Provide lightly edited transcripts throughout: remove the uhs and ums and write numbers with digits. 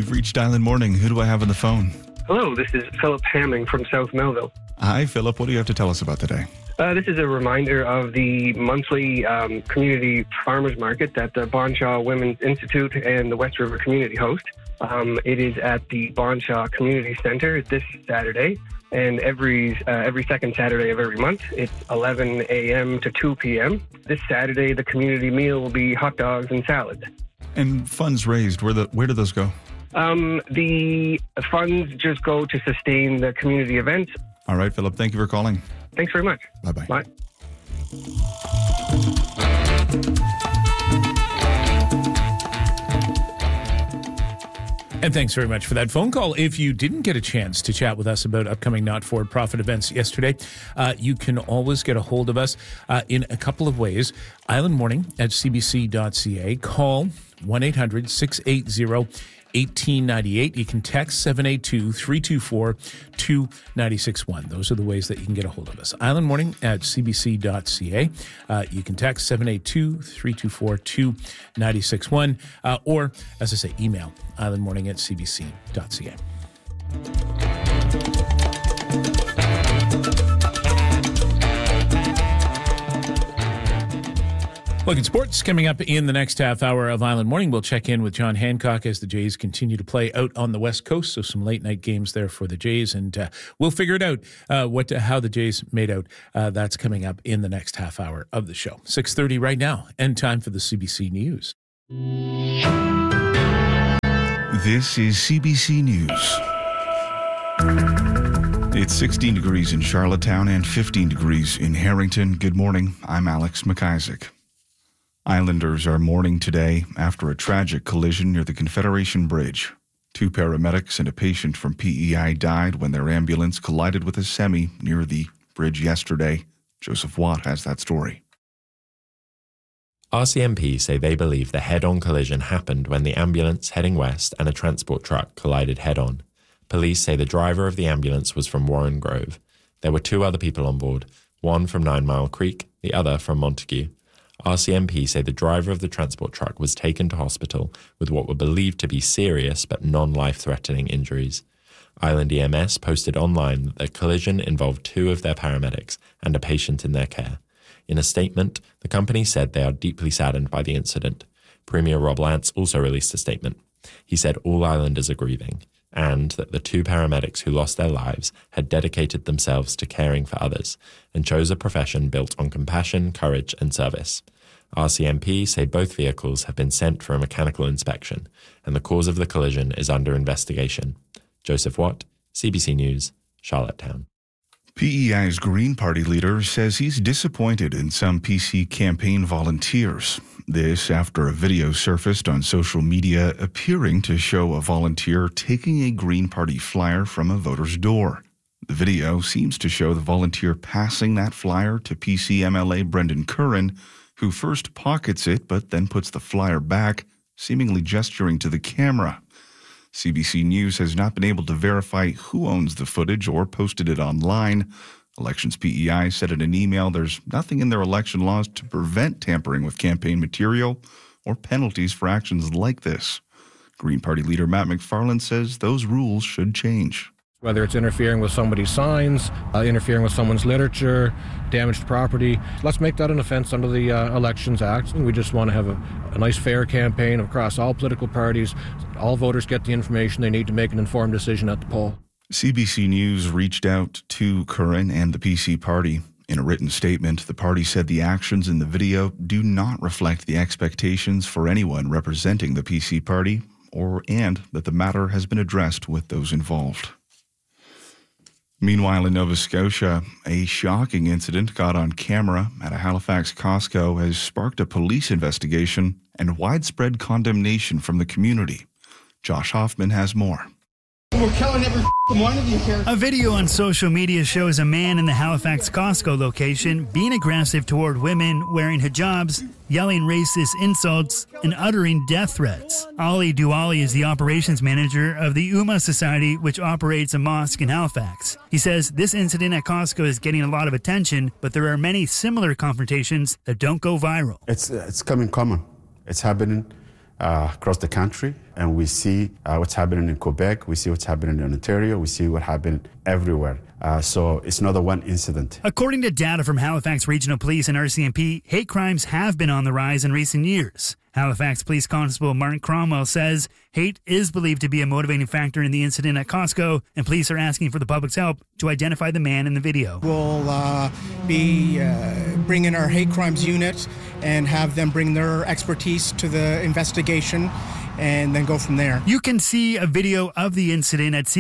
You've reached Island Morning. Who do I have on the phone? Hello, this is Philip Hamming from South Melville. Hi, Philip. What do you have to tell us about today? This is a reminder of the monthly community farmers market that the Bonshaw Women's Institute and the West River Community host. It is at the Bonshaw Community Center this Saturday, and every second Saturday of every month. It's 11 a.m. to 2 p.m. This Saturday, the community meal will be hot dogs and salads. And funds raised, where do those go? The funds just go to sustain the community events. All right, Philip, thank you for calling. Thanks very much. Bye-bye. Bye. And thanks very much for that phone call. If you didn't get a chance to chat with us about upcoming not-for-profit events yesterday, you can always get a hold of us in a couple of ways. Island Morning at cbc.ca. Call 1-800-680-1898. You can text 782-324-2961. Those are the ways that you can get a hold of us. Island Morning at cbc.ca. You can text 782-324-2961. Or, as I say, email islandmorning at cbc.ca. Look at sports coming up in the next half hour of Island Morning. We'll check in with John Hancock as the Jays continue to play out on the West Coast. So some late night games there for the Jays, and we'll figure it out how the Jays made out. That's coming up in the next half hour of the show. 6:30 right now, and time for the CBC News. This is CBC News. It's 16 degrees in Charlottetown and 15 degrees in Harrington. Good morning. I'm Alex McIsaac. Islanders are mourning today after a tragic collision near the Confederation Bridge. 2 paramedics and a patient from PEI died when their ambulance collided with a semi near the bridge yesterday. Joseph Watt has that story. RCMP say they believe the head-on collision happened when the ambulance heading west and a transport truck collided head-on. Police say the driver of the ambulance was from Warren Grove. There were 2 other people on board, one from 9 Mile Creek, the other from Montague. RCMP say the driver of the transport truck was taken to hospital with what were believed to be serious but non-life-threatening injuries. Island EMS posted online that the collision involved 2 of their paramedics and a patient in their care. In a statement, the company said they are deeply saddened by the incident. Premier Rob Lance also released a statement. He said all Islanders are grieving, and that the 2 paramedics who lost their lives had dedicated themselves to caring for others and chose a profession built on compassion, courage and service. RCMP say both vehicles have been sent for a mechanical inspection and the cause of the collision is under investigation. Joseph Watt, CBC News, Charlottetown. PEI's Green Party leader says he's disappointed in some PC campaign volunteers. This after a video surfaced on social media appearing to show a volunteer taking a Green Party flyer from a voter's door. The video seems to show the volunteer passing that flyer to PC MLA Brendan Curran, who first pockets it but then puts the flyer back, seemingly gesturing to the camera. CBC News has not been able to verify who owns the footage or posted it online. Elections PEI said in an email there's nothing in their election laws to prevent tampering with campaign material or penalties for actions like this. Green Party leader Matt McFarland says those rules should change. Whether it's interfering with somebody's signs, interfering with someone's literature, damaged property, let's make that an offence under the Elections Act. And we just want to have a nice, fair campaign across all political parties. All voters get the information they need to make an informed decision at the poll. CBC News reached out to Curran and the PC party. In a written statement, the party said the actions in the video do not reflect the expectations for anyone representing the PC party, and that the matter has been addressed with those involved. Meanwhile, in Nova Scotia, a shocking incident caught on camera at a Halifax Costco has sparked a police investigation and widespread condemnation from the community. Josh Hoffman has more. We're killing every one of you here. A video on social media shows a man in the Halifax Costco location being aggressive toward women wearing hijabs, yelling racist insults, and uttering death threats. Ali Duali is the operations manager of the Ummah Society, which operates a mosque in Halifax. He says this incident at Costco is getting a lot of attention, but there are many similar confrontations that don't go viral. It's coming common. It's happening. across the country, and we see what's happening in Quebec, we see what's happening in Ontario, we see what happened everywhere. So it's not a one incident. According to data from Halifax Regional Police and RCMP, hate crimes have been on the rise in recent years. Halifax Police Constable Martin Cromwell says hate is believed to be a motivating factor in the incident at Costco, and police are asking for the public's help to identify the man in the video. We'll be bringing our hate crimes unit and have them bring their expertise to the investigation and then go from there. You can see a video of the incident at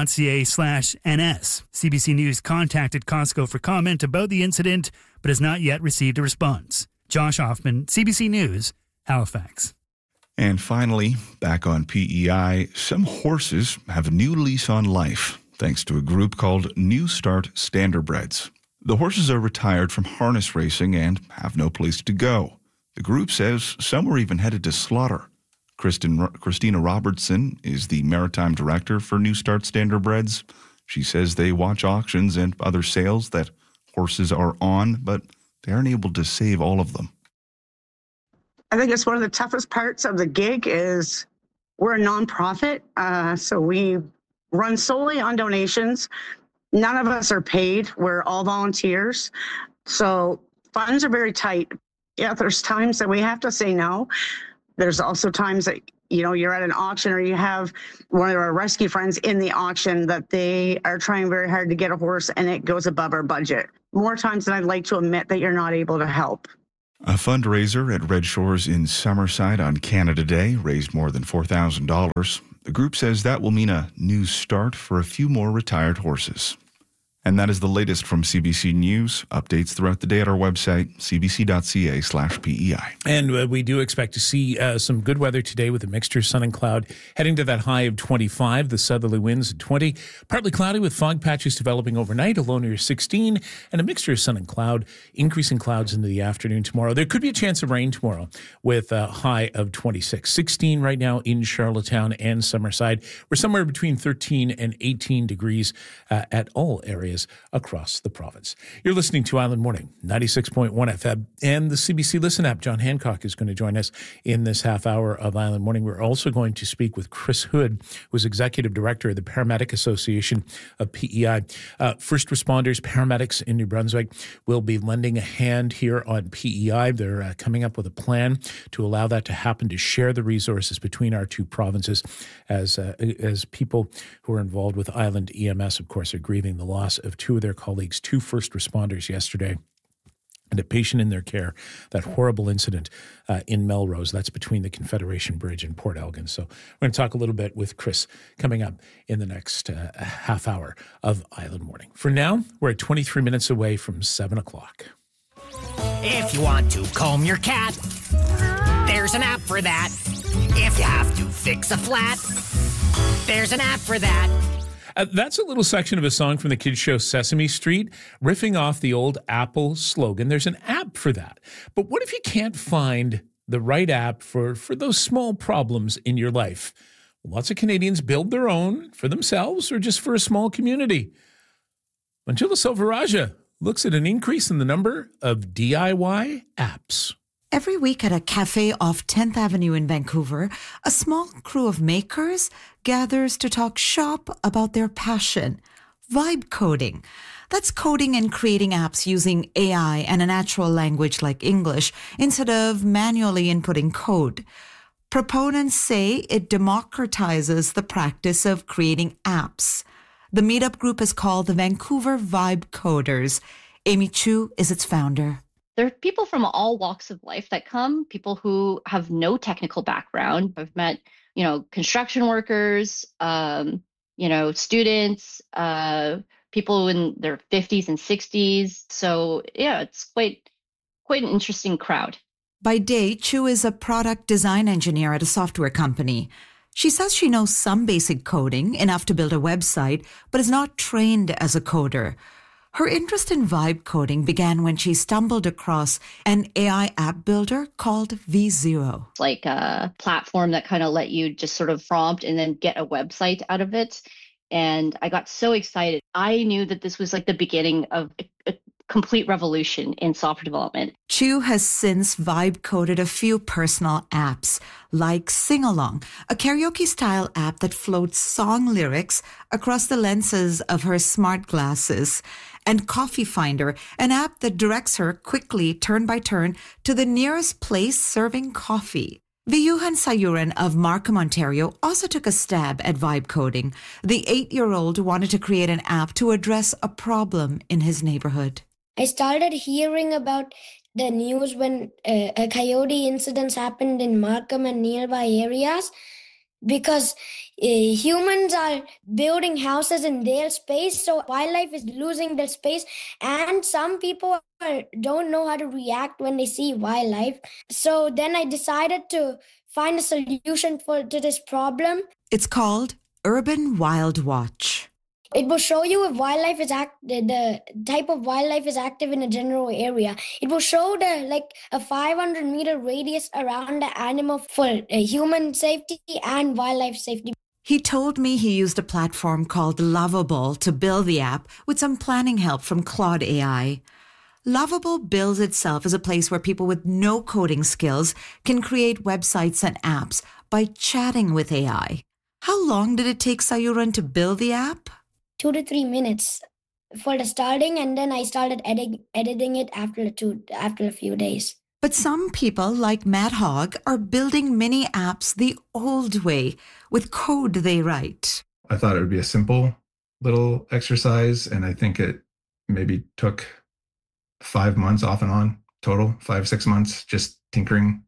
cbc.ca/NS. CBC News contacted Costco for comment about the incident, but has not yet received a response. Josh Hoffman, CBC News, Halifax. And finally, back on PEI, some horses have a new lease on life thanks to a group called New Start Standardbreds. The horses are retired from harness racing and have no place to go. The group says some were even headed to slaughter. Christina Robertson is the maritime director for New Start Standardbreds. She says they watch auctions and other sales that horses are on, but they aren't able to save all of them. I think it's one of the toughest parts of the gig is we're a nonprofit, so we run solely on donations. None of us are paid. We're all volunteers. So funds are very tight. Yeah, there's times that we have to say no. There's also times that, you're at an auction or you have one of our rescue friends in the auction that they are trying very hard to get a horse and it goes above our budget. More times than I'd like to admit that you're not able to help. A fundraiser at Red Shores in Summerside on Canada Day raised more than $4,000. The group says that will mean a new start for a few more retired horses. And that is the latest from CBC News. Updates throughout the day at our website, cbc.ca/PEI. And we do expect to see some good weather today with a mixture of sun and cloud, heading to that high of 25, the southerly winds at 20. Partly cloudy with fog patches developing overnight, a low near 16, and a mixture of sun and cloud, increasing clouds into the afternoon tomorrow. There could be a chance of rain tomorrow with a high of 26. 16 right now in Charlottetown and Summerside. We're somewhere between 13 and 18 degrees at all areas across the province. You're listening to Island Morning, 96.1 FM, and the CBC Listen app. John Hancock is going to join us in this half hour of Island Morning. We're also going to speak with Chris Hood, who's Executive Director of the Paramedic Association of PEI. First responders, paramedics in New Brunswick will be lending a hand here on PEI. They're coming up with a plan to allow that to happen, to share the resources between our two provinces as people who are involved with Island EMS, of course, are grieving the loss of two of their colleagues, two first responders yesterday, and a patient in their care. That horrible incident in Melrose, that's between the Confederation Bridge and Port Elgin. So we're going to talk a little bit with Chris coming up in the next half hour of Island Morning. For now, we're at 23 minutes away from 7 o'clock. If you want to comb your cat, there's an app for that. If you have to fix a flat, there's an app for that. That's a little section of a song from the kids' show Sesame Street, riffing off the old Apple slogan. There's an app for that. But what if you can't find the right app for those small problems in your life? Lots of Canadians build their own for themselves or just for a small community. Manjula Silvaraja looks at an increase in the number of DIY apps. Every week at a cafe off 10th Avenue in Vancouver, a small crew of makers gathers to talk shop about their passion, vibe coding. That's coding and creating apps using AI and a natural language like English instead of manually inputting code. Proponents say it democratizes the practice of creating apps. The meetup group is called the Vancouver Vibe Coders. Amy Chu is its founder. There are people from all walks of life that come, people who have no technical background. I've met, construction workers, students, people in their 50s and 60s. So, yeah, it's quite an interesting crowd. By day, Chu is a product design engineer at a software company. She says she knows some basic coding, enough to build a website, but is not trained as a coder. Her interest in vibe coding began when she stumbled across an AI app builder called V0. It's like a platform that kind of let you just sort of prompt and then get a website out of it. And I got so excited. I knew that this was like the beginning of complete revolution in software development. Chu has since vibe-coded a few personal apps, like Sing Along, a karaoke-style app that floats song lyrics across the lenses of her smart glasses, and Coffee Finder, an app that directs her quickly, turn by turn, to the nearest place serving coffee. Viyuhan Sayuran of Markham, Ontario, also took a stab at vibe coding. The 8-year-old wanted to create an app to address a problem in his neighborhood. I started hearing about the news when a coyote incidents happened in Markham and nearby areas, because humans are building houses in their space, so wildlife is losing their space, and some people don't know how to react when they see wildlife. So then I decided to find a solution to this problem. It's called Urban Wild Watch. It will show you if wildlife is the type of wildlife is active in a general area. It will show a 500-meter radius around the animal for human safety and wildlife safety. He told me he used a platform called Lovable to build the app with some planning help from Claude AI. Lovable bills itself as a place where people with no coding skills can create websites and apps by chatting with AI. How long did it take Sayuran to build the app? 2 to 3 minutes for the starting, and then I started editing it after a few days. But some people, like Matt Hogg, are building mini apps the old way, with code they write. I thought it would be a simple little exercise, and I think it maybe took 5 months off and on total, 5-6 months, just tinkering.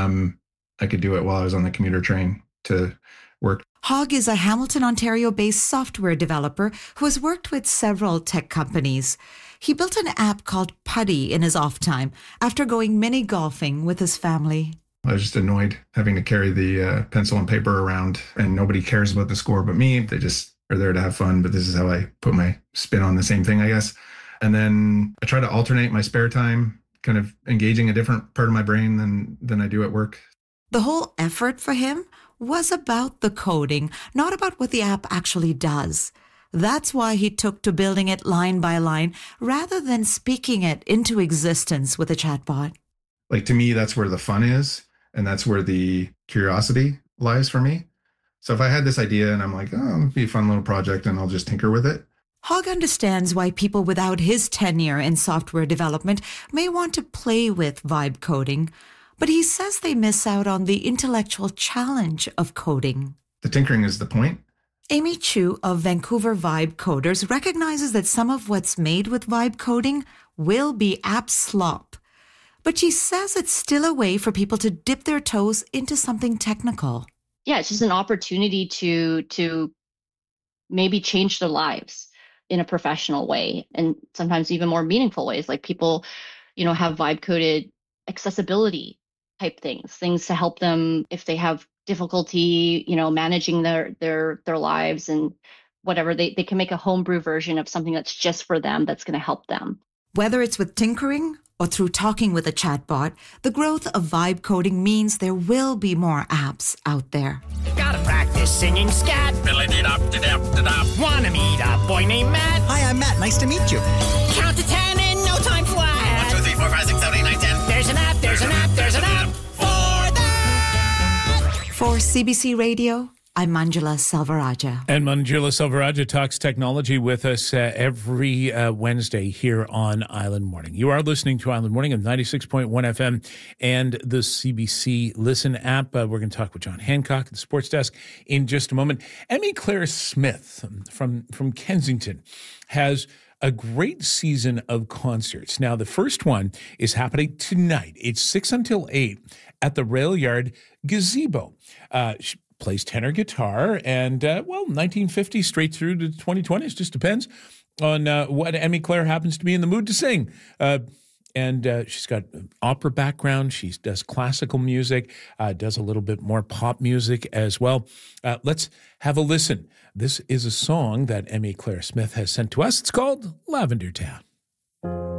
I could do it while I was on the commuter train to work. Hogg is a Hamilton, Ontario-based software developer who has worked with several tech companies. He built an app called Putty in his off time after going mini golfing with his family. I was just annoyed having to carry the pencil and paper around, and nobody cares about the score but me. They just are there to have fun, but this is how I put my spin on the same thing, I guess. And then I try to alternate my spare time, kind of engaging a different part of my brain than I do at work. The whole effort for him was about the coding, not about what the app actually does. That's why he took to building it line by line rather than speaking it into existence with a chatbot. Like, to me, that's where the fun is, and that's where the curiosity lies for me. So if I had this idea and I'm like, oh, it'll be a fun little project and I'll just tinker with it. Hogg understands why people without his tenure in software development may want to play with vibe coding, but he says they miss out on the intellectual challenge of coding. The tinkering is the point. Amy Chu of Vancouver Vibe Coders recognizes that some of what's made with vibe coding will be app slop. But she says it's still a way for people to dip their toes into something technical. Yeah, it's just an opportunity to maybe change their lives in a professional way, and sometimes even more meaningful ways. Like people, have vibe coded accessibility type things to help them if they have difficulty, managing their lives and whatever. They can make a homebrew version of something that's just for them, that's going to help them. Whether it's with tinkering or through talking with a chatbot, the growth of vibe coding means there will be more apps out there. Gotta practice singing scat. Wanna meet a boy named Matt? Hi, I'm Matt. Nice to meet you. Count to 10 in no time flat. 1, 2, 3, 4, 5, 6, 7, 8, 9, 10. There's an app, there's an app, there's an app for that. For CBC Radio, I'm Manjula Selvarajah. And Manjula Selvarajah talks technology with us every Wednesday here on Island Morning. You are listening to Island Morning of 96.1 FM and the CBC Listen app. We're going to talk with John Hancock at the Sports Desk in just a moment. Emmy Claire Smith from Kensington has a great season of concerts. Now, the first one is happening tonight. It's 6 until 8 at the Rail Yard Gazebo. She plays tenor guitar and, 1950 straight through to the 2020s. Just depends on what Emmy Claire happens to be in the mood to sing. And she's got an opera background. She does classical music, does a little bit more pop music as well. Let's have a listen. This is a song that Emmy Claire Smith has sent to us. It's called Lavender Town.